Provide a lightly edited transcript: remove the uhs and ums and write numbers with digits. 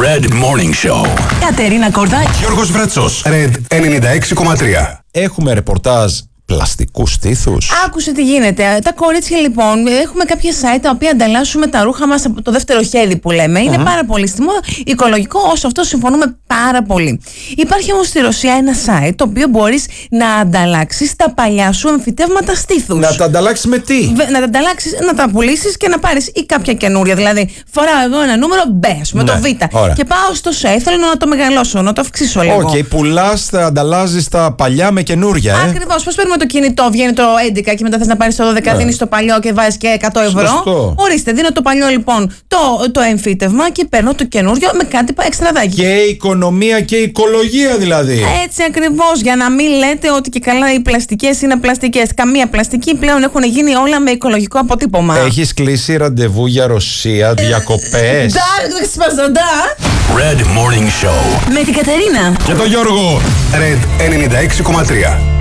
Red Morning Show. Κατερίνα Κορδάκη, Γιώργος Βρέτσος. Red 96,3. Έχουμε ρεπορτάζ πλαστικού στήθους. άκουσε τι γίνεται. Τα κορίτσια λοιπόν, έχουμε κάποια site τα οποία ανταλλάσσουμε τα ρούχα μας από το δεύτερο χέρι που λέμε. Είναι πάρα πολύ στη μόδα, οικολογικό, όσο αυτό συμφωνούμε πάρα πολύ. Υπάρχει όμως στη Ρωσία ένα site το οποίο μπορείς να ανταλλάξεις τα παλιά σου εμφυτεύματα στήθους. Να τα ανταλλάξεις με τι? Να τα ανταλλάξεις, να τα πουλήσεις και να πάρεις ή κάποια καινούρια. Δηλαδή, φοράω εγώ ένα νούμερο B, με το Β. Ωραία. Και πάω στο σε, θέλω να το μεγαλώσω, να το αυξήσω λίγο. Οκ, πουλάς, ανταλλάζεις τα παλιά με καινούρια. Ακριβώς. Πώς παίρνουμε το κινητό, βγαίνει το 11 και μετά θες να πάρεις το 12, δίνεις το παλιό και βάζεις και 100 ευρώ. Σωστό. Ορίστε, δίνω το παλιό λοιπόν το εμφύτευμα και παίρνω το καινούριο με κάτι εξτραδάκι. Και οικονομία και οικολογία δηλαδή. Έτσι ακριβώς, για να μην λέτε ότι και καλά οι πλαστικές είναι πλαστικές. Καμία πλαστική, πλέον έχουν γίνει όλα με οικολογικό αποτύπωμα. Έχεις κλείσει ραντεβού για Ρωσία, διακοπές? Red Morning Show. Με την Κατερίνα Και τον Γιώργο. Red 96,3.